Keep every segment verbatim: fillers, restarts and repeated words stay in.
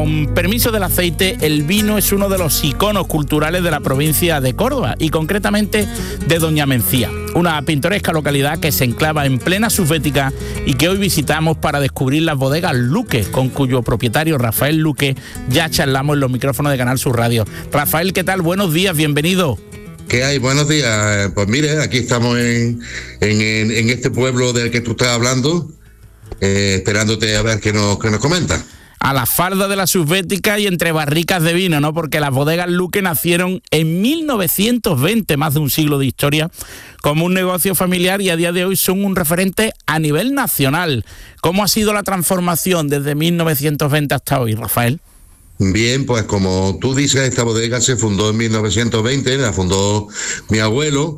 Con permiso del aceite, el vino es uno de los iconos culturales de la provincia de Córdoba y concretamente de Doña Mencía, una pintoresca localidad que se enclava en plena subbética y que hoy visitamos para descubrir las bodegas Luque, con cuyo propietario Rafael Luque ya charlamos en los micrófonos de Canal Sur Radio. Rafael, ¿qué tal? Buenos días, bienvenido. ¿Qué hay? Buenos días. Pues mire, aquí estamos en, en, en este pueblo del que tú estás hablando, eh, esperándote a ver qué nos, qué nos comenta. A la falda de la subbética y entre barricas de vino, ¿no? Porque las bodegas Luque nacieron en mil novecientos veinte, más de un siglo de historia, como un negocio familiar y a día de hoy son un referente a nivel nacional. ¿Cómo ha sido la transformación desde mil novecientos veinte hasta hoy, Rafael? Bien, pues como tú dices, esta bodega se fundó en mil novecientos veinte, la fundó mi abuelo.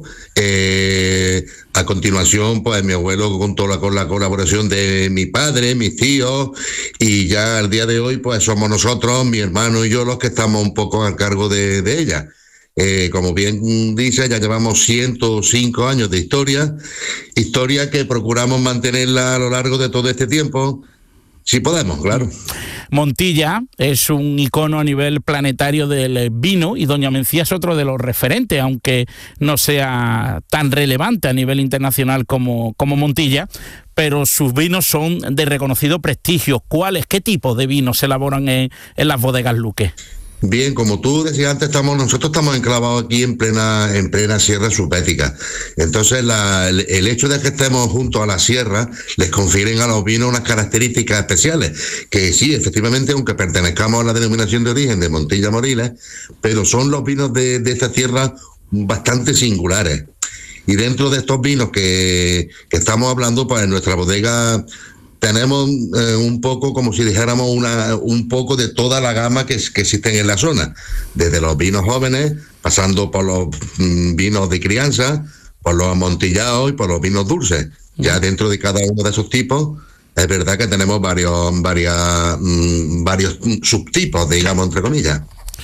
Eh, a continuación, pues mi abuelo contó la, con la colaboración de mi padre, mis tíos, y ya al día de hoy, pues somos nosotros, mi hermano y yo, los que estamos un poco al cargo de, de ella. Eh, como bien dice, ya llevamos ciento cinco años de historia, historia que procuramos mantenerla a lo largo de todo este tiempo. Sí podemos, claro. Montilla es un icono a nivel planetario del vino y Doña Mencía es otro de los referentes, aunque no sea tan relevante a nivel internacional como, como Montilla, pero sus vinos son de reconocido prestigio. ¿Cuáles, qué tipo de vinos se elaboran en, en las bodegas Luque? Bien, como tú decías antes, estamos nosotros estamos enclavados aquí en plena en plena sierra subbética. Entonces, la, el, el hecho de que estemos junto a la sierra les confieren a los vinos unas características especiales, que sí, efectivamente, aunque pertenezcamos a la denominación de origen de Montilla Moriles, pero son los vinos de, de esta tierra bastante singulares. Y dentro de estos vinos que, que estamos hablando, pues en nuestra bodega tenemos eh, un poco, como si dijéramos, una, un poco de toda la gama que, que existen en la zona, desde los vinos jóvenes, pasando por los mm, vinos de crianza, por los amontillados y por los vinos dulces. Ya dentro de cada uno de esos tipos, es verdad que tenemos varios, varias, mm, varios subtipos, digamos, entre comillas.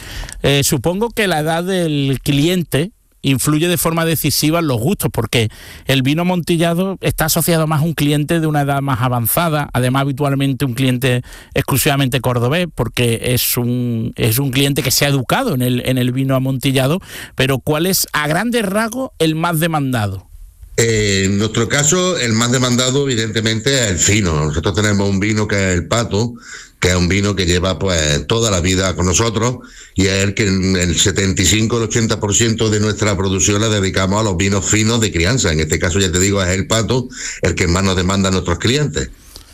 Eh, supongo que la edad del cliente influye de forma decisiva en los gustos, porque el vino amontillado está asociado más a un cliente de una edad más avanzada, además habitualmente un cliente exclusivamente cordobés, porque es un es un cliente que se ha educado en el, en el vino amontillado, pero ¿cuál es a grandes rasgos el más demandado? Eh, en nuestro caso, el más demandado, evidentemente, es el fino. Nosotros tenemos un vino que es el Pato, que es un vino que lleva pues toda la vida con nosotros y es el que en el setenta y cinco al ochenta por ciento de nuestra producción la dedicamos a los vinos finos de crianza. En este caso, ya te digo, es el Pato el que más nos demanda a nuestros clientes.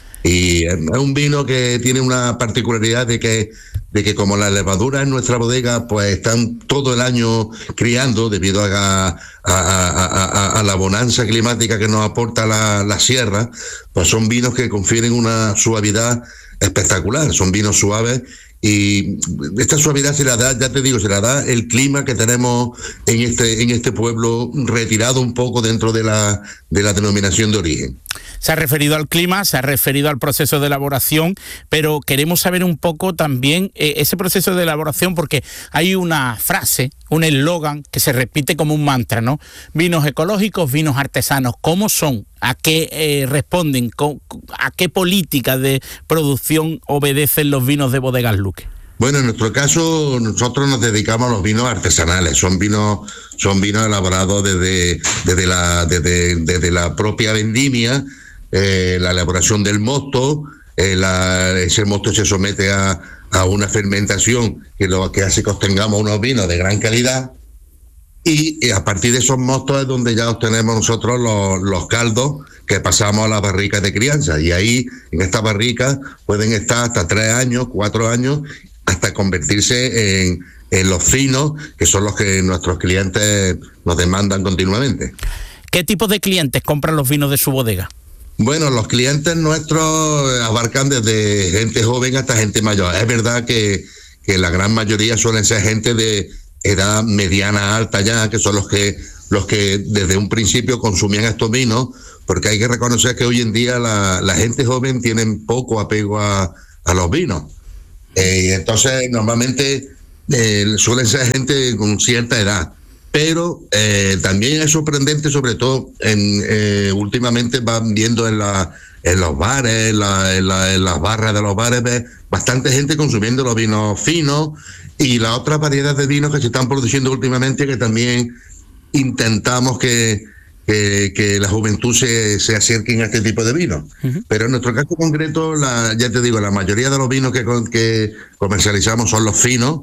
Y es un vino que tiene una particularidad de que de que como las levaduras en nuestra bodega pues están todo el año criando debido a, a, a, a, a la bonanza climática que nos aporta la, la sierra, pues son vinos que confieren una suavidad espectacular, son vinos suaves y esta suavidad se la da, ya te digo, se la da el clima que tenemos en este en este pueblo retirado un poco dentro de la de la denominación de origen. Se ha referido al clima, se ha referido al proceso de elaboración, pero queremos saber un poco también eh, ese proceso de elaboración, porque hay una frase, un eslogan que se repite como un mantra, ¿no? Vinos ecológicos, vinos artesanos. ¿Cómo son? ¿A qué eh, responden? ¿A qué política de producción obedecen los vinos de bodegas Luque? Bueno, en nuestro caso, nosotros nos dedicamos a los vinos artesanales. Son vinos, son vinos elaborados desde, desde, la, desde, desde la propia vendimia, eh, la elaboración del mosto. Eh, la, ese mosto se somete a, a una fermentación que lo que hace que obtengamos unos vinos de gran calidad. Y, y a partir de esos mostos es donde ya obtenemos nosotros los, los caldos que pasamos a las barricas de crianza. Y ahí, en estas barricas, pueden estar hasta tres años, cuatro años, hasta convertirse en, en los finos, que son los que nuestros clientes nos demandan continuamente. ¿Qué tipo de clientes compran los vinos de su bodega? Bueno, los clientes nuestros abarcan desde gente joven hasta gente mayor. Es verdad que, que la gran mayoría suelen ser gente de edad mediana alta ya, que son los que los que desde un principio consumían estos vinos, porque hay que reconocer que hoy en día la, la gente joven tiene poco apego a, a los vinos. Eh, entonces, normalmente eh, suelen ser gente con cierta edad. pero eh, también es sorprendente, sobre todo en, eh, últimamente van viendo en, la, en los bares, en, la, en, la, en las barras de los bares, ves bastante gente consumiendo los vinos finos y las otras variedades de vinos que se están produciendo últimamente, que también intentamos que, que, que la juventud se, se acerquen a este tipo de vinos. Uh-huh. Pero en nuestro caso concreto, la, ya te digo, la mayoría de los vinos que, que comercializamos son los finos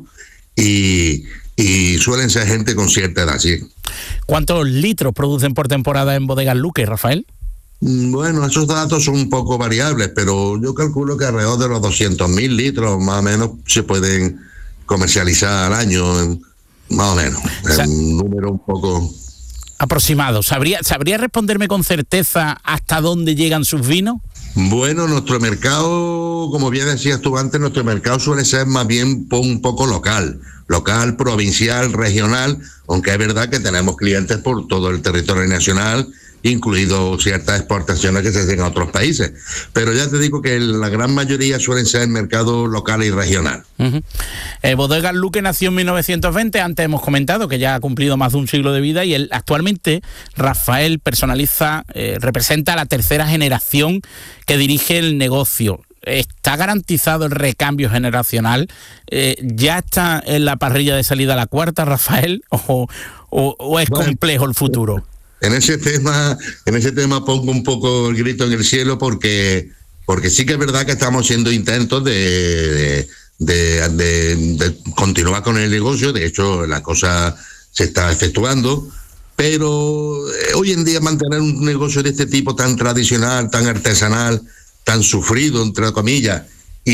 y, y suelen ser gente con cierta edad, sí. ¿Cuántos litros producen por temporada en Bodegas Luque, Rafael? Bueno, esos datos son un poco variables, pero yo calculo que alrededor de los doscientos mil litros más o menos se pueden comercializar al año, más o menos. O sea, un número un poco aproximado. ¿Sabría, ¿Sabría responderme con certeza hasta dónde llegan sus vinos? Bueno, nuestro mercado, como bien decías tú antes, nuestro mercado suele ser más bien un poco local, local, provincial, regional, aunque es verdad que tenemos clientes por todo el territorio nacional, incluido ciertas exportaciones que se hacen a otros países. Pero ya te digo que la gran mayoría suelen ser mercado local y regional. Uh-huh. eh, Bodegas Luque nació en mil novecientos veinte, antes hemos comentado que ya ha cumplido más de un siglo de vida y él, actualmente Rafael personaliza, eh, representa a la tercera generación que dirige el negocio. ¿Está garantizado el recambio generacional? Eh, ¿Ya está en la parrilla de salida la cuarta, Rafael? ¿O, o, o es bueno, complejo el futuro? En ese tema, en ese tema pongo un poco el grito en el cielo porque, porque sí que es verdad que estamos haciendo intentos de, de, de, de continuar con el negocio. De hecho, la cosa se está efectuando, pero hoy en día mantener un negocio de este tipo tan tradicional, tan artesanal, tan sufrido, entre comillas, y,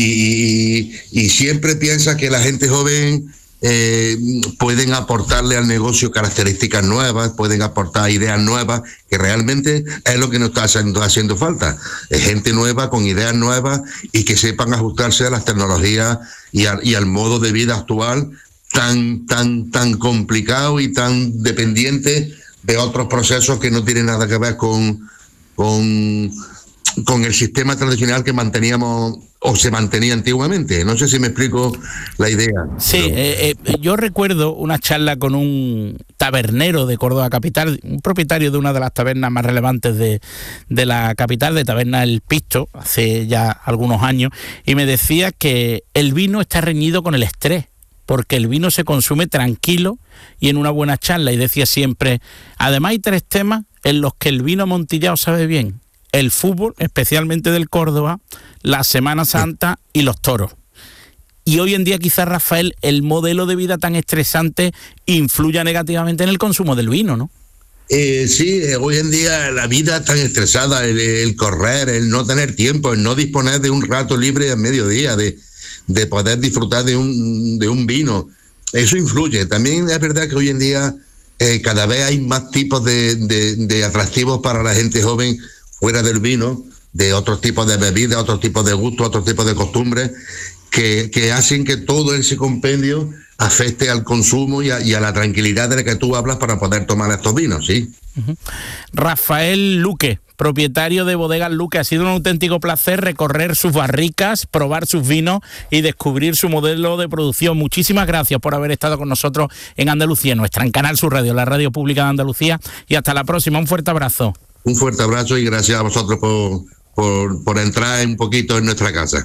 y, y siempre piensa que la gente joven Eh, pueden aportarle al negocio características nuevas, pueden aportar ideas nuevas, que realmente es lo que nos está haciendo, haciendo falta. Es gente nueva, con ideas nuevas y que sepan ajustarse a las tecnologías y, a, y al modo de vida actual tan, tan, tan complicado y tan dependiente de otros procesos que no tienen nada que ver con, con, con el sistema tradicional que manteníamos o se mantenía antiguamente. No sé si me explico la idea. Sí, pero... eh, eh, yo recuerdo una charla con un tabernero de Córdoba capital, un propietario de una de las tabernas más relevantes de, de la capital, de Taberna El Pisto, hace ya algunos años, y me decía que el vino está reñido con el estrés, porque el vino se consume tranquilo y en una buena charla, y decía siempre, además hay tres temas en los que el vino amontillado sabe bien: el fútbol, especialmente del Córdoba, la Semana Santa y los toros. Y hoy en día quizás, Rafael, el modelo de vida tan estresante influya negativamente en el consumo del vino, ¿no? Eh, sí, hoy en día la vida tan estresada, el, el correr, el no tener tiempo, el no disponer de un rato libre a mediodía, de, de poder disfrutar de un, de un vino, eso influye. También es verdad que hoy en día eh, cada vez hay más tipos de, de, de atractivos para la gente joven fuera del vino, de otros tipos de bebidas, otros tipos de gustos, otros tipos de costumbres, que, que hacen que todo ese compendio afecte al consumo y a, y a la tranquilidad de la que tú hablas para poder tomar estos vinos, ¿sí? Uh-huh. Rafael Luque, propietario de Bodegas Luque, ha sido un auténtico placer recorrer sus barricas, probar sus vinos y descubrir su modelo de producción. Muchísimas gracias por haber estado con nosotros en Andalucía, nuestra en Canal Sur Radio, la radio pública de Andalucía, y hasta la próxima. Un fuerte abrazo. Un fuerte abrazo y gracias a vosotros por, por, por entrar un poquito en nuestra casa.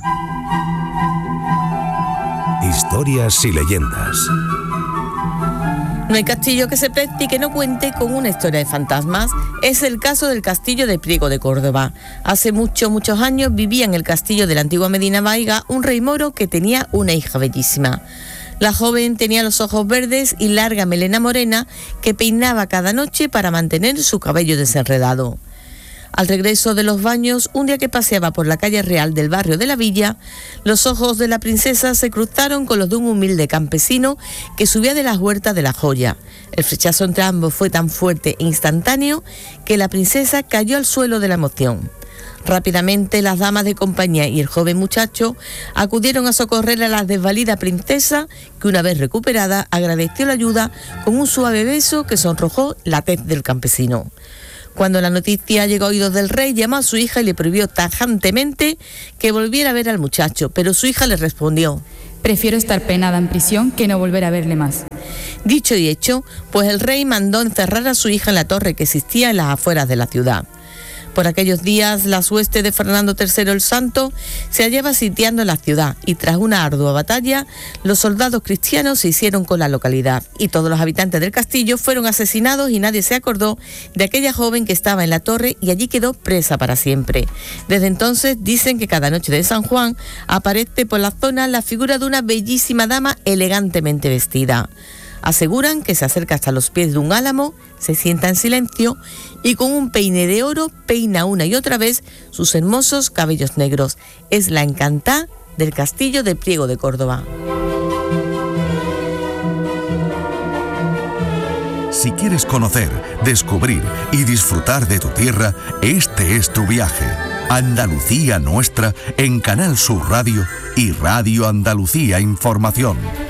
Historias y leyendas. No hay castillo que se preste y que no cuente con una historia de fantasmas. Es el caso del castillo de Priego de Córdoba. Hace muchos, muchos años vivía en el castillo de la antigua Medina Baiga un rey moro que tenía una hija bellísima. La joven tenía los ojos verdes y larga melena morena que peinaba cada noche para mantener su cabello desenredado. Al regreso de los baños, un día que paseaba por la calle real del barrio de la Villa, los ojos de la princesa se cruzaron con los de un humilde campesino que subía de las huertas de La Joya. El flechazo entre ambos fue tan fuerte e instantáneo que la princesa cayó al suelo de la emoción. Rápidamente las damas de compañía y el joven muchacho acudieron a socorrer a la desvalida princesa, que una vez recuperada agradeció la ayuda con un suave beso que sonrojó la tez del campesino. Cuando la noticia llegó a oídos del rey, llamó a su hija y le prohibió tajantemente que volviera a ver al muchacho, pero su hija le respondió: prefiero estar penada en prisión que no volver a verle más. Dicho y hecho, pues el rey mandó encerrar a su hija en la torre que existía en las afueras de la ciudad. Por aquellos días, las huestes de Fernando tercero el Santo se hallaba sitiando la ciudad y tras una ardua batalla, los soldados cristianos se hicieron con la localidad y todos los habitantes del castillo fueron asesinados y nadie se acordó de aquella joven que estaba en la torre y allí quedó presa para siempre. Desde entonces dicen que cada noche de San Juan aparece por la zona la figura de una bellísima dama elegantemente vestida. Aseguran que se acerca hasta los pies de un álamo, se sienta en silencio y con un peine de oro peina una y otra vez sus hermosos cabellos negros. Es la encantá del castillo de Priego de Córdoba. Si quieres conocer, descubrir y disfrutar de tu tierra, este es tu viaje. Andalucía Nuestra en Canal Sur Radio y Radio Andalucía Información.